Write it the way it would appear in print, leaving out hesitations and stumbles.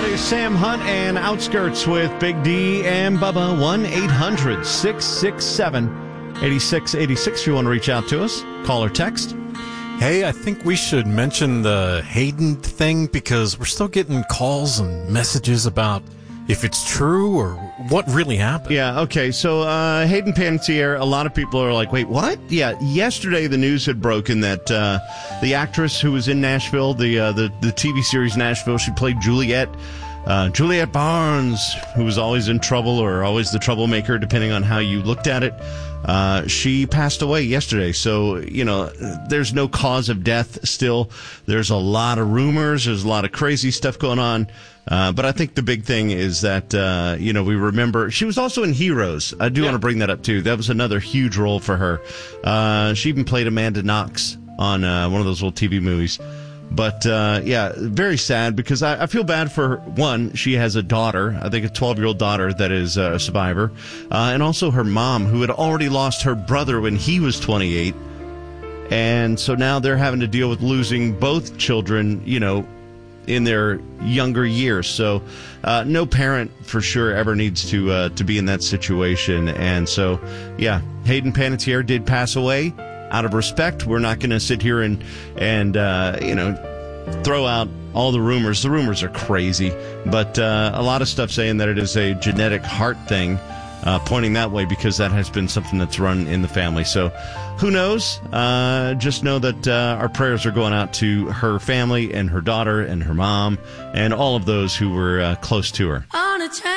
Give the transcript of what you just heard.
is Sam Hunt and Outskirts with Big D and Bubba. 1-800-667-8686 if you want to reach out to us. Call or text. Hey, I think we should mention the Hayden thing because we're still getting calls and messages about if it's true or what really happened. Yeah, okay. So Hayden Panettiere, a lot of people are like, wait, what? Yeah, yesterday the news had broken that the actress who was in Nashville, the TV series Nashville, she played Juliet Barnes, who was always in trouble or always the troublemaker, depending on how you looked at it. She passed away yesterday. So, there's no cause of death still. There's a lot of rumors. There's a lot of crazy stuff going on. But I think the big thing is that, we remember she was also in Heroes. I do want to bring that up, too. That was another huge role for her. She even played Amanda Knox on one of those old TV movies. But, very sad because I feel bad for her. One, she has a daughter, I think a 12-year-old daughter that is a survivor, and also her mom, who had already lost her brother when he was 28. And so now they're having to deal with losing both children, in their younger years. So no parent for sure ever needs to be in that situation. And so, Hayden Panettiere did pass away. Out of respect, we're not going to sit here and throw out all the rumors. The rumors are crazy, but a lot of stuff saying that it is a genetic heart thing, pointing that way because that has been something that's run in the family. So who knows? Just know that our prayers are going out to her family and her daughter and her mom and all of those who were close to her.